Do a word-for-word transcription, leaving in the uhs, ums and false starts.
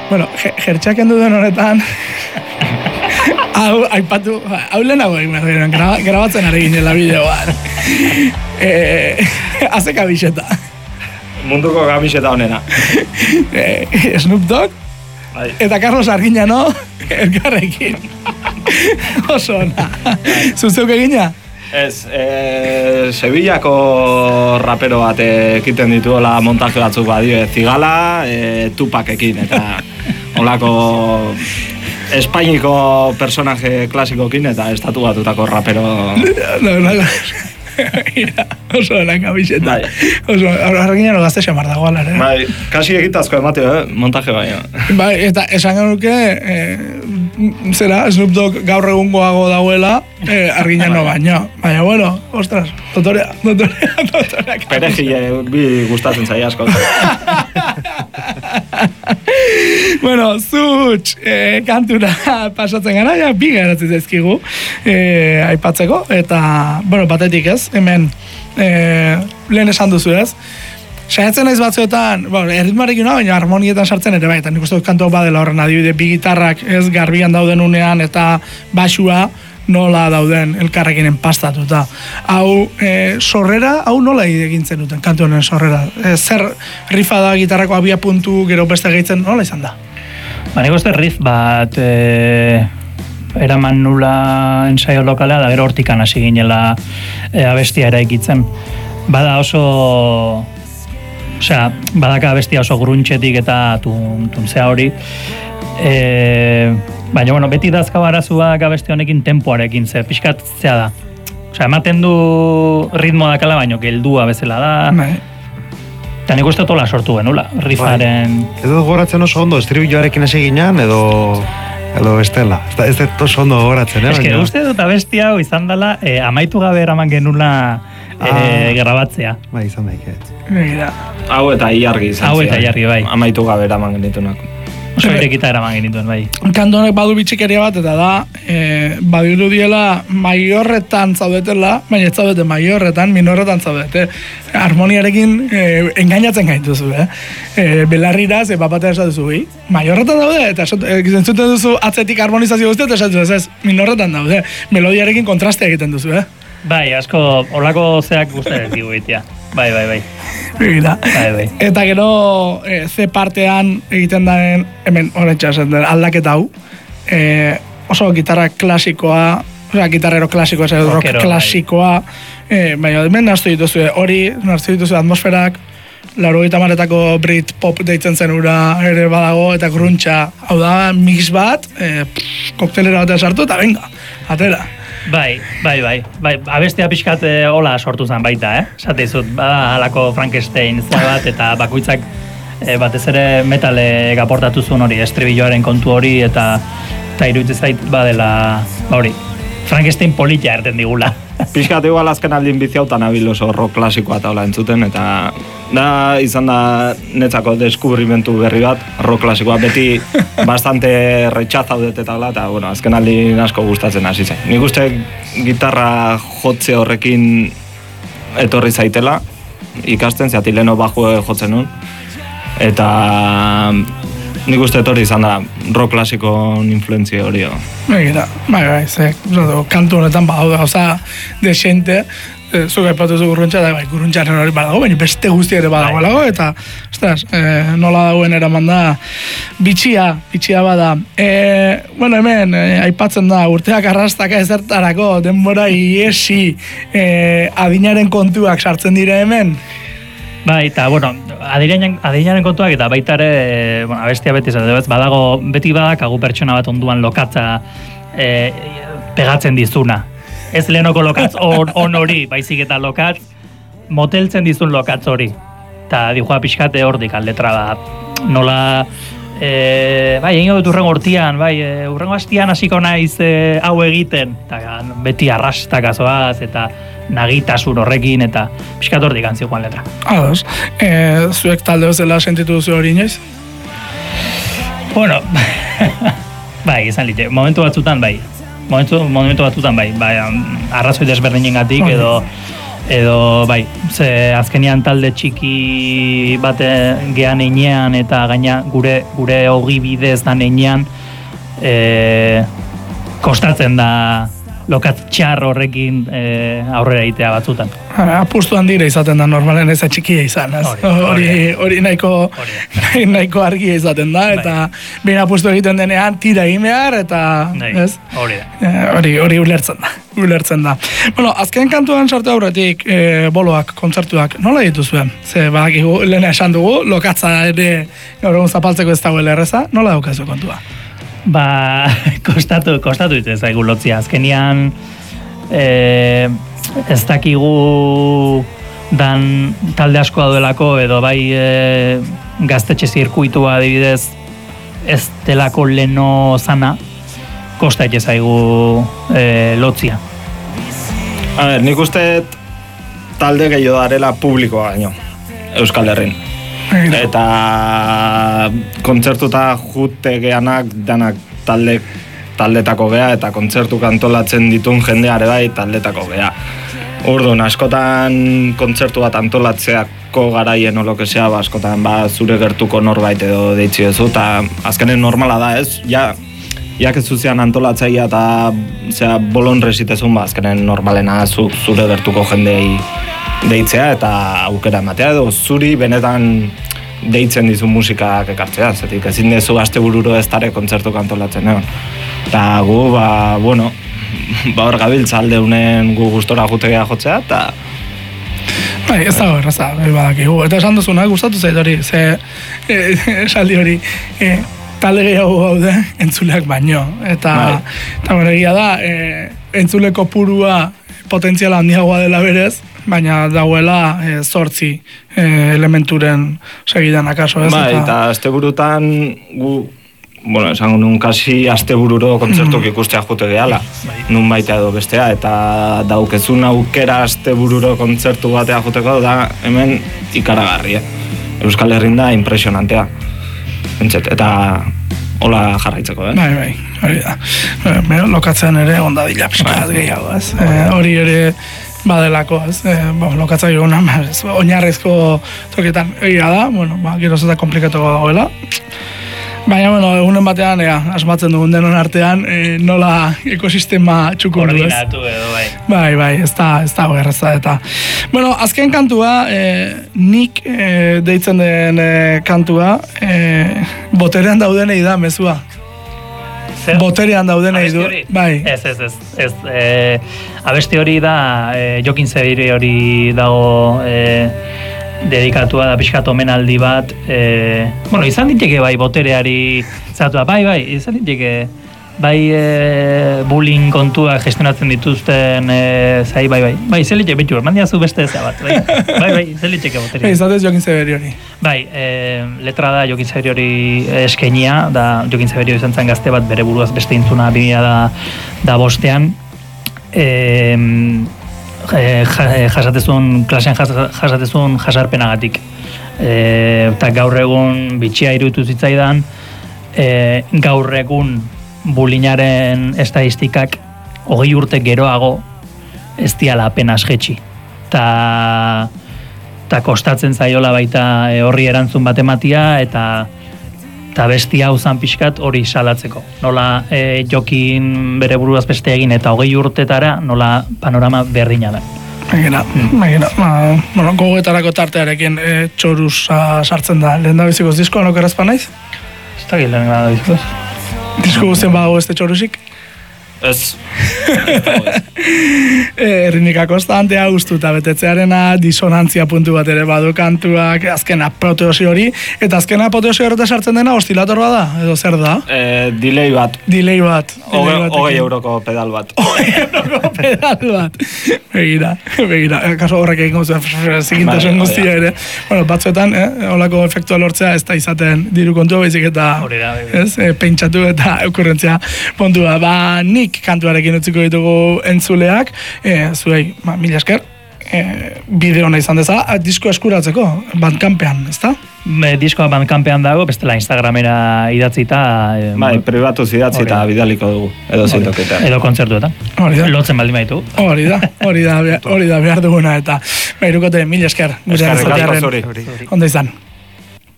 bueno, jertxak endu den honetan, hau, aipatu, hau lehenago egin behar diren, grabatzen ari ginela bideoan. Eh, haze kabixeta. Munduko kabixeta honena. Eh, Snoop Dogg, Ai. Eta Carlos Arguiñano, elkarrekin. Oso ona. Zuzeuk egina? Ez, e, Sevillako rapero bat ekiten dituela montaje batzuk badio, Zigala, e, Tupakekin, eta holako Espainiko personaje klasikokin eta estatu batutako rapero. No, no, no. Ira, oso lan kabixeta. Bai. Oso, Arguiñano gazte xamar dago alare. Bai, kasi egitazko emateo, eh? Montaje baina. Bai, eta esan genuke, eh, zera, Snoop Dogg gaur egungoago dauela, eh, Arguiñano baino. Baina, bueno, ostras, dotorea, dotorea, dotorea. Perejile, bi gustatzen zai asko. Bueno, zutx, eh, kantura pasatzen gara, ja, bi garatzen zaizkigu, eh, aipatzeko, eta, bueno, batetik ez, hemen, eh, lehen esan duzu ez, saiatzen naiz batzuetan, bueno, erritmoarekin baina harmonietan sartzen ere bai, eta nik uste dut kantu badela horren adibide, bi gitarrak ez garbian dauden unean, eta basua nola dauden elkarrekin enpastatuta. Hau, e, sorrera, hau nola egintzen duten, kantu honen sorrera? E, zer rifa da gitarrako abia puntu, gero beste gehitzen, nola izan da? Ba, nik uste riff bat e, eraman nula ensaio lokala, da gero hortikan hasi ginela e, abestia eraikitzen. Bada oso... Osea, badaka abestia oso gruntxetik eta tun, tuntzea hori. E, baina, bueno, beti dazka barazuak abesti honekin tempoarekin ze, pixkat zea da. Osea, ematen du ritmo dakala, baina geldua bezala da. Bai. Eta nik uste tola sortu genula, riffaren... Bai. Edo goratzen oso ondo, estribilloarekin hasi ginen, edo... edo bestela. Ez da oso ondo goratzen, eh? Ez que baina... uste dut abestia hau izan dela, eh, amaitu gabe eraman genula eh, ah. grabatzea. Bai, izan daik, ez. Mira. Hau eta iargi izan Hau eta iargi, bai. Amaitu gabe eraman genitunak. Oso irekita eraman genituen, bai. Kantu honek badu bitxikeria bat, eta da, e, badiru diela maiorretan zaudetela, baina ez zaudete maiorretan, minorretan zaudete. Harmoniarekin e, engainatzen gaituzu, eh? E, belarrira, ze papatea esatuzu, hi? Maiorretan daude, eta zentzuten duzu atzetik harmonizazio guztia, eta esatuzu, ez, minorretan daude. Melodiarekin kontrastea egiten duzu, eh? Bai, asko, olako zeak guztiak digu egitea. Bai, bai, bai. Bai, bai. Eta gero e, ze partean egiten daren, hemen horretxa zen, aldaketa hau, e, oso gitarra klasikoa, osea, gitarrero klasikoa, zer, rock Rockero, klasikoa, bai. e, baina hemen naztu dituzu hori, naztu dituzu atmosferak, laurogeita hamarretako Brit pop deitzen zen ura ere badago, eta gruntxa, hau da, mix bat, e, pff, koktelera batean sartu, eta venga, atera. Bai, bai, bai, bai, abestia pixkat e, hola sortu zen baita, eh? Zate izut, bada halako Frankenstein zea bat, eta bakoitzak e, batez ere metale gaportatu zuen hori, estribilloaren kontu hori, eta eta iruditzen zait badela, ba hori, Frankenstein politia erten digula. Pixkat igual azken aldin biziautan abil oso rock klasikoa eta hola entzuten, eta da izan da netzako deskubrimentu berri bat, rock klasikoa beti bastante retxazaudet eta hola, eta bueno, azken aldin asko gustatzen hasi zen. Nik uste gitarra jotze horrekin etorri zaitela, ikasten, zeati leno bajue jotzen nun, eta nik uste etorri izan da rock klasikon influentzia hori. Begira, bai, bai, ze, kantu honetan badau da, oza, desente, e, zuga ipatu zu gurruntza, da, bai, gurruntxaren hori badago, baina beste guzti ere badago lago, eta, ostras, e, nola dagoen eraman da, bitxia, bitxia bada. E, bueno, hemen, e, aipatzen da, urteak arrastaka ezertarako, denbora iesi, e, adinaren kontuak sartzen dire hemen. Bai, eta, bueno, adinaren, adinaren kontuak eta baita ere, bueno, abestia beti ez, badago, beti badakagu pertsona bat onduan lokatza e, pegatzen dizuna. Ez lehenoko lokatz on, on hori, baizik eta lokatz, moteltzen dizun lokatz hori. Eta dijoa pixkate hordik letra bat, nola, e, bai, egin dut urrengo hortian, bai, e, urrengo hastian hasiko naiz e, hau egiten, eta beti arrastakazoaz, eta nagitasun horrekin, eta pixkat hortik antzi joan letra. Ados, e, zuek talde bezala sentitu duzu hori inoiz? Bueno, bai, izan lite, momentu batzutan bai, momentu, momentu batzutan bai, bai, arrazoi desberdinen gatik, edo edo bai, ze azkenean talde txiki bate gean einean eta gaina gure gure ogi bidez dan einean e, kostatzen da lokat txar horrekin e, aurrera egitea batzutan. Apustu handira izaten da normalen ez txikia izan, ez? Hori, hori nahiko, nahiko argia izaten da, eta behin apustu egiten denean tira egin behar, eta, ez? Hori da. Hori, hori ulertzen da, ulertzen da. Bueno, azken kantuan sartu aurretik e, boloak, kontzertuak, nola dituzuen? Ze, badakigu, lehena esan dugu, lokatza ere gaur egun zapaltzeko ez dagoela erreza, nola daukazu kontua? Ba, kostatu, kostatu ditu zaigu lotzia. Azkenian, e, ez dakigu dan talde asko daudelako, edo bai e, gaztetxe zirkuitua adibidez, ez delako leno zana, kosta ite zaigu e, lotzia. A ber, nik uste talde gehiago darela publikoa baino, Euskal Herrin. Eta kontzertuta jute geanak danak talde, taldetako gea eta kontzertu antolatzen ditun jendeare bai taldetako gea. Orduan, askotan kontzertu bat antolatzeako garaien olo que sea, askotan ba, zure gertuko norbait edo deitzi ezu, eta azkenen normala da ez, ja, jak ez zuzean antolatzaia eta zera, bolon resitezun ba, azkenen normalena zu, zure gertuko jendei deitzea eta aukera ematea edo zuri benetan deitzen dizu musikak ekartzea, zetik ezin dezu astebururo ez dare kontzertu kantolatzen egon. Eta gu, ba, bueno, ba hor gabiltza alde unen gu gustora jutegea jotzea, eta... Bai, ez dago erraza, badakigu. Eta esan duzuna, gustatu zait hori, ze esaldi hori, e, talde gehiago gaude entzuleak baino. Eta, eta bueno, egia da, e, entzuleko purua potentziala handiagoa dela berez, baina dagoela e, zortzi e, elementuren segidan akaso, ez? Bai, eta asteburutan gu, bueno, esango nun kasi astebururo kontzertuk mm. ikustea jute gehala, nun baita edo bestea, eta daukezun aukera astebururo kontzertu batea juteko da hemen ikaragarri, eh? Euskal Herrin da impresionantea, entxet, eta hola jarraitzeko, eh? Bai, bai, hori da. E, lokatzen ere ondadila pixkat gehiago, ez? E, hori ere badelako, ez? E, bo, lokatza egona, oinarrizko toketan egia da, bueno, ba, gero zeta komplikatuko dagoela. Baina, bueno, egunen batean, ea, asmatzen dugun denon artean, e, nola ekosistema txukundu, ez? Koordinatu edo, bai. Bai, bai, ez da, ez da, erraza, eta... Bueno, azken kantua, e, nik e, deitzen den e, kantua, e, boterean daudenei da, mezua. Zer? Boterean daudenei du, bai. Ez, ez, ez, ez. E, abesti hori da, e, Jokin Zebiri hori dago... E, dedikatua da pixkat omenaldi bat, e, bueno, izan diteke bai botereari zatua, bai, bai, izan diteke bai e, bullying kontua gestionatzen dituzten e, zai, bai, bai, bai, zeliteke bitu, mandiazu beste eza bat, bai, bai, bai, zeliteke boterea. Bai, izatez Jokin Zebiri hori. Bai, e, letra da Jokin Zebiri hori eskenia, da Jokin Zebiri izan zen gazte bat bere buruaz beste intzuna bimila da, da bostean, e, jasatezun, klasean jasatezun jasarpenagatik. E, eta gaur egun bitxia iruditu zitzaidan, e, gaur egun bulinaren estadistikak hogei urte geroago ez diala apenas jetxi. Ta, ta kostatzen zaiola baita horri erantzun bat ematia, eta eta bestia hau zan pixkat hori salatzeko. Nola e, Jokin bere buruaz beste egin eta hogei urtetara nola panorama berdina da. Magina, magina. Ba, bueno, gogoetarako tartearekin e, txorusa sartzen da. Lehen da bizikoz diskoan okerazpa naiz? Ez da gilaren da bizikoz. Disko guztien badago este txorusik? Ez. Errinika konstantea, ustuta betetzearena, disonantzia puntu bat ere badu kantuak, azkena apoteosi hori, eta azkena apoteosi horreta sartzen dena ostilator bada, edo zer da? E, delay bat. Delay bat. Hogei euroko pedal bat. Hogei euroko pedal bat. Begira, begira. Kaso horrek egin guztien, zikintasun guztia ere. Bueno, batzuetan, eh, holako efektua lortzea ez da izaten diru kontua baizik eta ez, eh, pentsatu eta okurrentzia puntua. Ba, nik kantuarekin utziko ditugu entzuleak, e, zuei, ba, mila esker, e, bideo ona izan dezala, disko eskuratzeko, Bandcampean, ezta? Me, diskoa Bandcampean dago, bestela Instagramera idatzita... E, bai, pribatu zidatzi eta bidaliko dugu, edo zintoketa. Edo kontzertuetan. Hori da. Lotzen baldin baitu. Hori da, hori da, hori da behar duguna, eta, ba, irukote, mil esker. Eskerrik asko zuri. Ondo izan.